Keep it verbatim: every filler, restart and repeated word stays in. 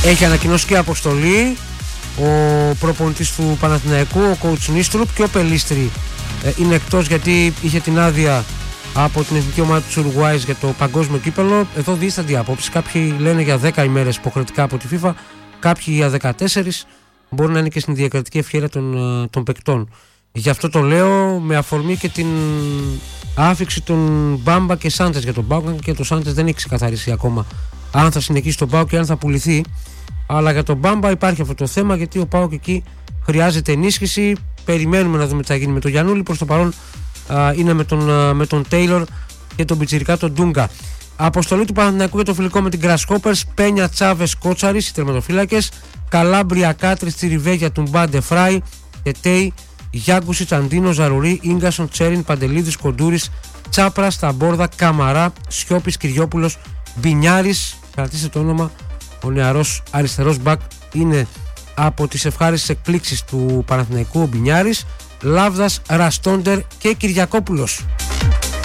έχει ανακοινώσει και αποστολή ο προπονητής του Παναθηναϊκού, ο coach Νίστρουπ, και ο Πελίστρη ε, είναι εκτός γιατί είχε την άδεια από την εθνική ομάδα του Ουρουάης για το παγκόσμιο κύπελλο. Εδώ δίστανται οι απόψεις. Κάποιοι λένε για δέκα ημέρες υποχρεωτικά από τη FIFA, κάποιοι για δεκατέσσερις. Μπορεί να είναι και στην διακριτική ευχέρεια των, των παικτών. Γι' αυτό το λέω με αφορμή και την άφηξη των Μπάμπα και Σάντες για τον ΠΑΟΚ, και το Σάντες δεν έχει ξεκαθαρίσει ακόμα αν θα συνεχίσει τον ΠΑΟΚ και αν θα πουληθεί. Αλλά για τον Μπάμπα υπάρχει αυτό το θέμα, γιατί ο ΠΑΟΚ εκεί χρειάζεται ενίσχυση. Περιμένουμε να δούμε τι θα γίνει με τον Γιαννούλη. Προς το παρόν α, είναι με τον, α, με τον Τέιλορ και τον πιτσιρικά τον Ντούγκα. Αποστολή του Παναθηναϊκού για το φιλικό με την Grasshoppers: Πένια, Τσάβες, Κότσαρης, οι τερματοφύλακες. Καλάμπρια, Κάτρι, Τσιριβέγια, Τουμπάντε, Φράι, Τετέι, Γιάγκουσι, Τσαντίνο, Ζαρουρί, Ίγκασον, Τσέριν, Παντελίδης, Κοντούρης, Τσάπρα, Σταμπόρδα, Καμαρά, Σιώπης, Κυριόπουλος, Μπινιάρης. Κρατήστε το όνομα, ο νεαρός αριστερός μπακ είναι από τις ευχάριστες εκπλήξεις του Παναθηναϊκού, ο Μπινιάρης. Λάβδας, Ραστόντερ και Κυριακόπουλος.